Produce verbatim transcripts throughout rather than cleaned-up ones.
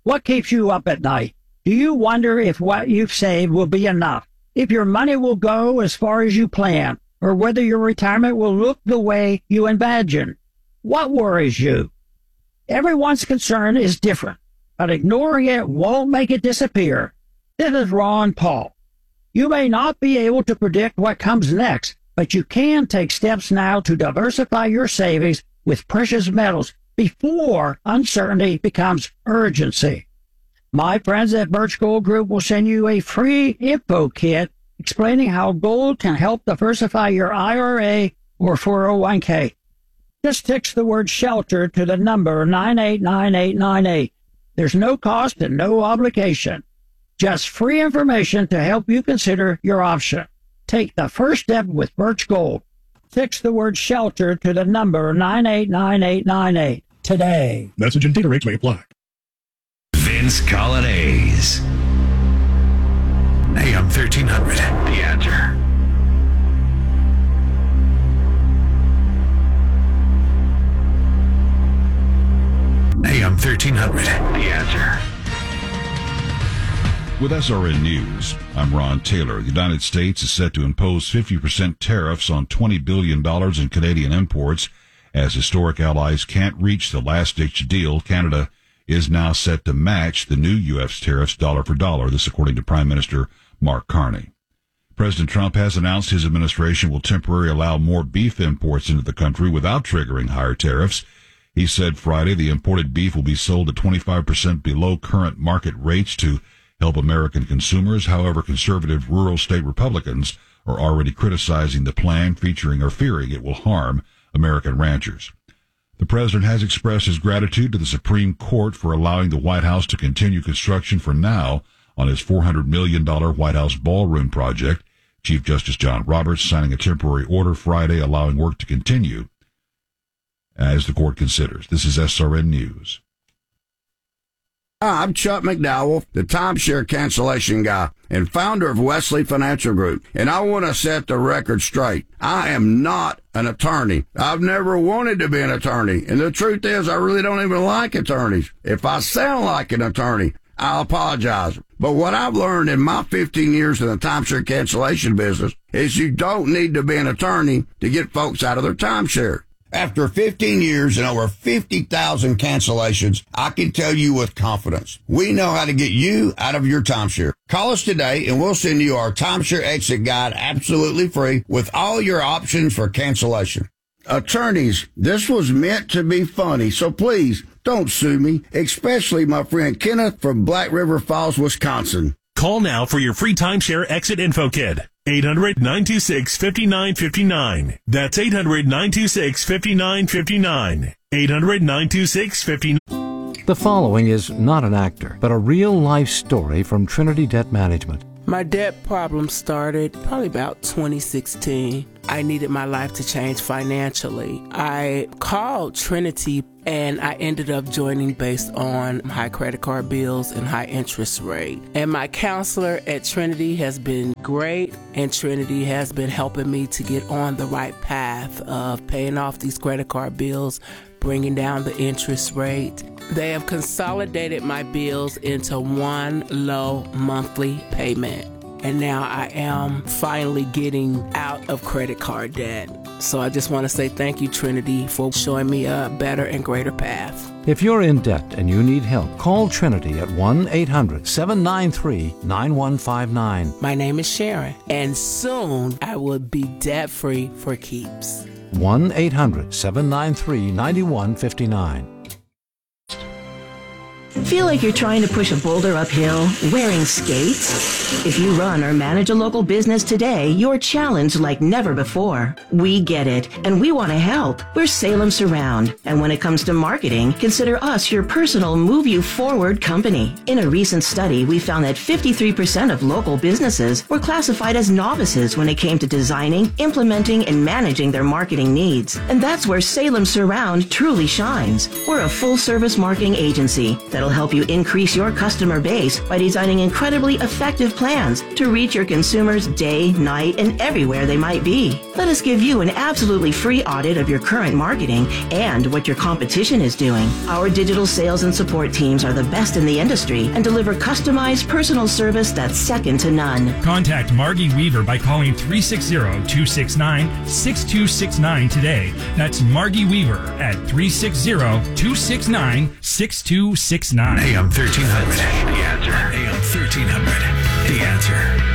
What keeps you up at night? Do you wonder if what you've saved will be enough? If your money will go as far as you plan? Or whether your retirement will look the way you imagine? What worries you? Everyone's concern is different, but ignoring it won't make it disappear. This is Ron Paul. You may not be able to predict what comes next, but you can take steps now to diversify your savings with precious metals before uncertainty becomes urgency. My friends at Birch Gold Group will send you a free info kit explaining how gold can help diversify your I R A or four oh one k. Just text the word shelter to the number nine eight nine eight nine eight. There's no cost and no obligation. Just free information to help you consider your option. Take the first step with Birch Gold. Text the word shelter to the number nine eight nine eight nine eight today. Message and data rates may apply. Vince Colonnese. A M thirteen hundred. The Answer. A M thirteen hundred. The Answer. With S R N News, I'm Ron Taylor. The United States is set to impose fifty percent tariffs on twenty billion dollars in Canadian imports. As historic allies can't reach the last-ditch deal, Canada is now set to match the new U S tariffs dollar for dollar. This according to Prime Minister Mark Carney. President Trump has announced his administration will temporarily allow more beef imports into the country without triggering higher tariffs. He said Friday the imported beef will be sold at twenty-five percent below current market rates to help American consumers. However, conservative rural state Republicans are already criticizing the plan, featuring or fearing it will harm American ranchers. The president has expressed his gratitude to the Supreme Court for allowing the White House to continue construction for now on his four hundred million dollars White House ballroom project. Chief Justice John Roberts signing a temporary order Friday allowing work to continue as the court considers. This is S R N News. Hi, I'm Chuck McDowell, the timeshare cancellation guy and founder of Wesley Financial Group, and I want to set the record straight. I am not an attorney. I've never wanted to be an attorney, and the truth is I really don't even like attorneys. If I sound like an attorney, I'll apologize. But what I've learned in my fifteen years in the timeshare cancellation business is you don't need to be an attorney to get folks out of their timeshare. After fifteen years and over fifty thousand cancellations, I can tell you with confidence, we know how to get you out of your timeshare. Call us today and we'll send you our timeshare exit guide absolutely free with all your options for cancellation. Attorneys, this was meant to be funny, so please don't sue me, especially my friend Kenneth from Black River Falls, Wisconsin. Call now for your free timeshare exit info kit. eight hundred, nine two six, five nine five nine. That's eight hundred, nine two six, five nine five nine. eight hundred, nine two six, five nine. The following is not an actor, but a real-life story from Trinity Debt Management. My debt problem started probably about twenty sixteen. I needed my life to change financially. I called Trinity and I ended up joining based on high credit card bills and high interest rate. And my counselor at Trinity has been great, and Trinity has been helping me to get on the right path of paying off these credit card bills, bringing down the interest rate. They have consolidated my bills into one low monthly payment. And now I am finally getting out of credit card debt. So I just want to say thank you, Trinity, for showing me a better and greater path. If you're in debt and you need help, call Trinity at one eight hundred, seven nine three, nine one five nine. My name is Sharon, and soon I will be debt-free for keeps. one eight hundred, seven nine three, nine one five nine. Feel like you're trying to push a boulder uphill wearing skates? If you run or manage a local business today, you're challenged like never before. We get it, and we want to help. We're Salem Surround, and when it comes to marketing, consider us your personal move you forward company. In a recent study, we found that fifty-three percent of local businesses were classified as novices when it came to designing, implementing, and managing their marketing needs. And that's where Salem Surround truly shines. We're a full-service marketing agency that'll help you increase your customer base by designing incredibly effective plans to reach your consumers day, night, and everywhere they might be. Let us give you an absolutely free audit of your current marketing and what your competition is doing. Our digital sales and support teams are the best in the industry and deliver customized personal service that's second to none. Contact Margie Weaver by calling three six zero, two six nine, six two six nine today. That's Margie Weaver at three six zero, two six nine, six two six nine. A M thirteen hundred. The answer. A M thirteen hundred. The answer.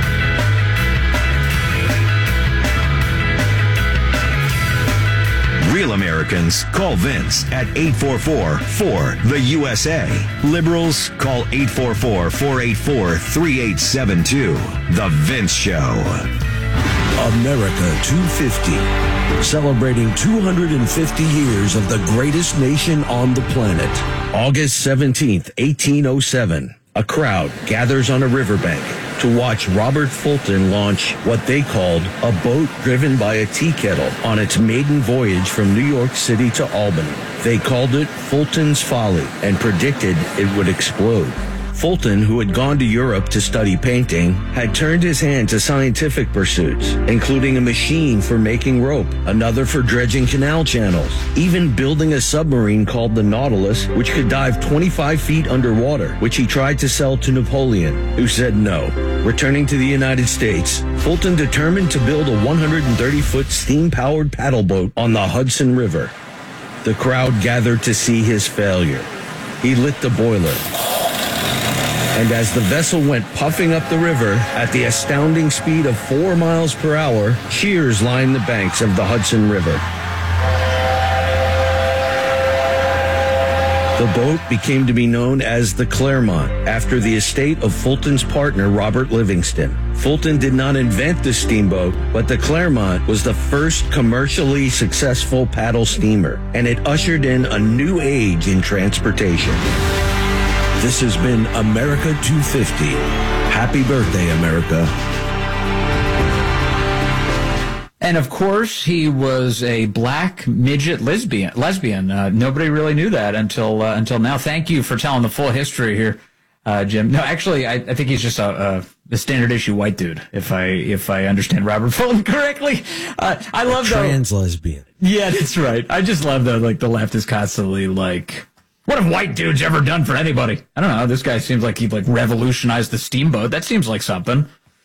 Real Americans call Vince at eight four four, four, the U S A. Liberals call eight four four, four eight four, three eight seven two. The Vince Show. America two fifty, celebrating two hundred fifty years of the greatest nation on the planet. August seventeenth, eighteen oh seven, a crowd gathers on a riverbank to watch Robert Fulton launch what they called a boat driven by a tea kettle on its maiden voyage from New York City to Albany. They called it Fulton's Folly and predicted it would explode. Fulton, who had gone to Europe to study painting, had turned his hand to scientific pursuits, including a machine for making rope, another for dredging canal channels, even building a submarine called the Nautilus, which could dive twenty-five feet underwater, which he tried to sell to Napoleon, who said no. Returning to the United States, Fulton determined to build a one hundred thirty foot steam-powered paddle boat on the Hudson River. The crowd gathered to see his failure. He lit the boiler. And as the vessel went puffing up the river at the astounding speed of four miles per hour, cheers lined the banks of the Hudson River. The boat became to be known as the Clermont, after the estate of Fulton's partner, Robert Livingston. Fulton did not invent the steamboat, but the Clermont was the first commercially successful paddle steamer, and it ushered in a new age in transportation. This has been America two fifty. Happy birthday, America. And of course, he was a black midget lesbian. Lesbian. Uh, nobody really knew that until uh, until now. Thank you for telling the full history here, uh, Jim. No, actually, I, I think he's just a, a, a standard issue white dude. If I if I understand Robert Fulton correctly, uh, I love a trans lesbian. Yeah, that's right. I just love that. Like the left is constantly like, what have white dudes ever done for anybody? I don't know. This guy seems like he like revolutionized the steamboat. That seems like something.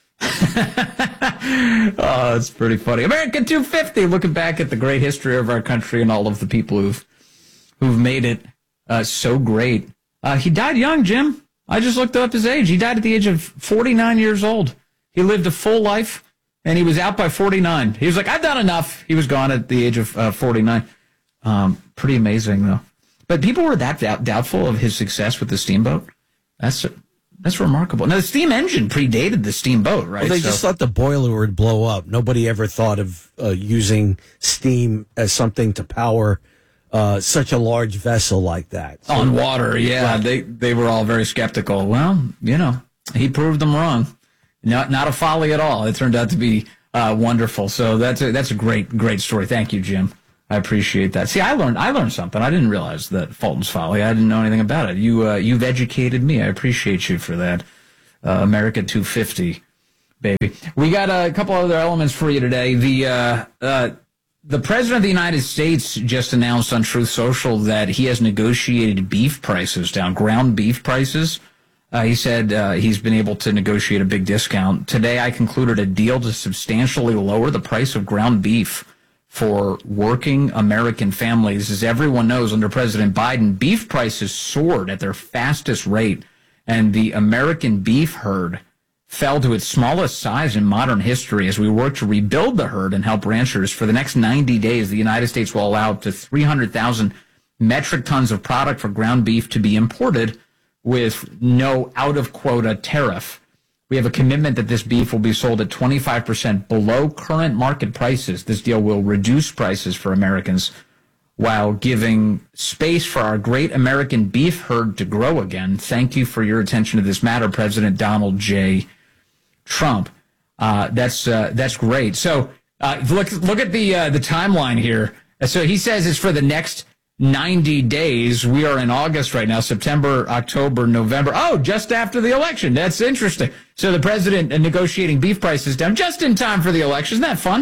Oh, it's pretty funny. America two fifty, looking back at the great history of our country and all of the people who've who've made it uh, so great. Uh, he died young, Jim. I just looked up his age. He died at the age of forty-nine years old. He lived a full life, and he was out by forty-nine. He was like, I've done enough. He was gone at the age of uh, forty-nine. Um, pretty amazing, though. But people were that doubt- doubtful of his success with the steamboat. That's that's remarkable. Now, the steam engine predated the steamboat, right? Well, they so, just thought the boiler would blow up. Nobody ever thought of uh, using steam as something to power uh, such a large vessel like that. So, on water, yeah. Right. They they were all very skeptical. Well, you know, he proved them wrong. Not not a folly at all. It turned out to be uh, wonderful. So that's a, that's a great great story. Thank you, Jim. I appreciate that. See, I learned I learned something. I didn't realize that Fulton's Folly. I didn't know anything about it. You uh, you've educated me. I appreciate you for that. Uh, America two fifty, baby. We got a couple other elements for you today. The uh, uh, the President of the United States just announced on Truth Social that he has negotiated beef prices down, ground beef prices. Uh, he said uh, he's been able to negotiate a big discount. Today, I concluded a deal to substantially lower the price of ground beef for working American families. As everyone knows, under President Biden, beef prices soared at their fastest rate, and the American beef herd fell to its smallest size in modern history. As we work to rebuild the herd and help ranchers, for the next ninety days, the United States will allow up to three hundred thousand metric tons of product for ground beef to be imported with no out-of-quota tariff. We have a commitment that this beef will be sold at twenty-five percent below current market prices. This deal will reduce prices for Americans while giving space for our great American beef herd to grow again. Thank you for your attention to this matter, President Donald J. Trump. Uh, that's uh, that's great. So uh, look look at the uh, the timeline here. So he says it's for the next ninety days. We are in August right now, September, October, November. Oh, just after the election. That's interesting. So the president negotiating beef prices down just in time for the election. Isn't that fun?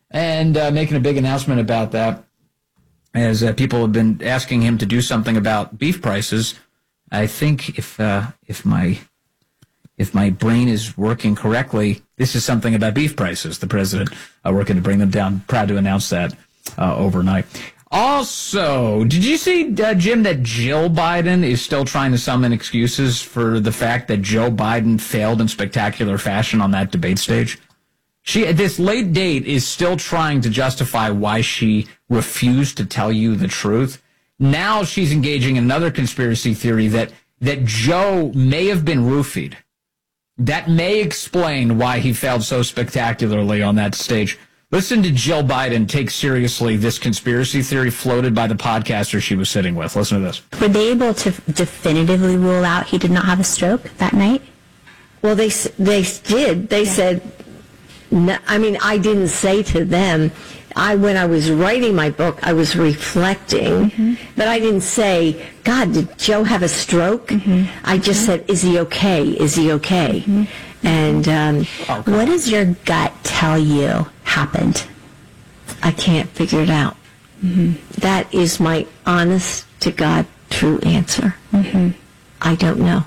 and uh, making a big announcement about that, as uh, people have been asking him to do something about beef prices. I think if uh, if my if my brain is working correctly, this is something about beef prices. The president uh, working to bring them down. Proud to announce that uh, overnight. Also, did you see, uh, Jim, that Jill Biden is still trying to summon excuses for the fact that Joe Biden failed in spectacular fashion on that debate stage? She, at this late date, is still trying to justify why she refused to tell you the truth. Now she's engaging in another conspiracy theory that, that Joe may have been roofied. That may explain why he failed so spectacularly on that stage. Listen to Jill Biden take seriously this conspiracy theory floated by the podcaster she was sitting with. Listen to this. Were they able to definitively rule out he did not have a stroke that night? Well, they they did. They yeah. said, no, I mean, I didn't say to them, I when I was writing my book, I was reflecting, mm-hmm. but I didn't say, God, did Joe have a stroke? Mm-hmm. I just mm-hmm. said, is he okay? Is he okay? Mm-hmm. And um, oh, what does your gut tell you happened? I can't figure it out. Mm-hmm. That is my honest to God true answer. Mm-hmm. I don't know.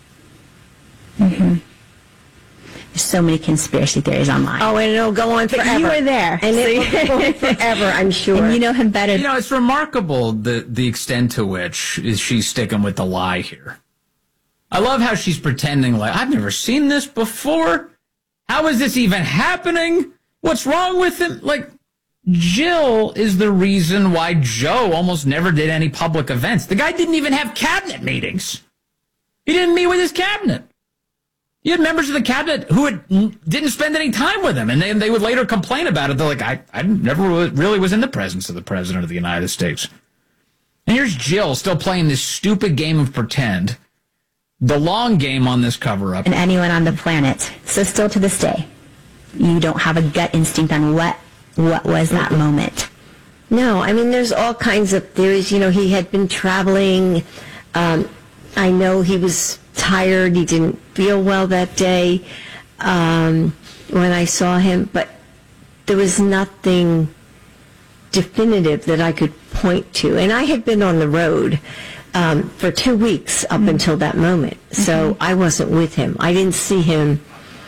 Mm-hmm. There's so many conspiracy theories online. Oh, and it'll go on forever. But you were there. And it will go on forever, I'm sure. And you know him better. You know, it's remarkable the, the extent to which is she's sticking with the lie here. I love how she's pretending like, I've never seen this before. How is this even happening? What's wrong with him? Like, Jill is the reason why Joe almost never did any public events. The guy didn't even have cabinet meetings. He didn't meet with his cabinet. He had members of the cabinet who had, didn't spend any time with him, and they, they would later complain about it. They're like, I, I never really was in the presence of the President of the United States. And here's Jill still playing this stupid game of pretend. The long game on this cover-up. And anyone on the planet. So still to this day, you don't have a gut instinct on what what was that moment. No, I mean, there's all kinds of theories. You know, he had been traveling. Um, I know he was tired. He didn't feel well that day um, when I saw him. But there was nothing definitive that I could point to. And I had been on the road Um, for two weeks up mm-hmm. until that moment. So mm-hmm. I wasn't with him. I didn't see him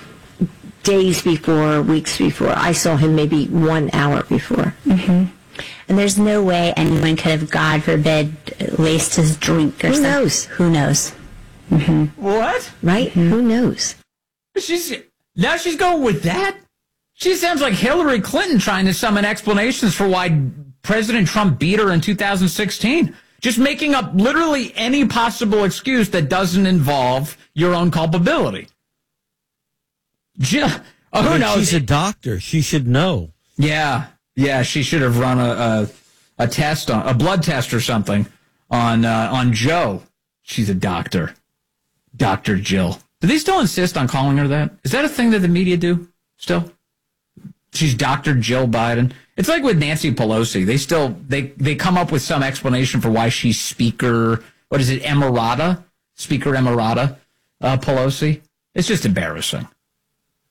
days before, weeks before. I saw him maybe one hour before. Mm-hmm. And there's no way anyone could have, God forbid, laced his drink or Who something. knows? Who knows? Mm-hmm. What? Right? Mm-hmm. Who knows? She's now she's going with that? She sounds like Hillary Clinton trying to summon explanations for why President Trump beat her in two thousand sixteen. Just making up literally any possible excuse that doesn't involve your own culpability. Jill, oh, who I mean, knows? She's a doctor. She should know. Yeah, yeah. She should have run a a, a test on a blood test or something on uh, on Joe. She's a doctor, Doctor Jill. Do they still insist on calling her that? Is that a thing that the media do still? She's Doctor Jill Biden. It's like with Nancy Pelosi. They still, they, they come up with some explanation for why she's Speaker, what is it, Emirata? Speaker Emirata uh, Pelosi. It's just embarrassing.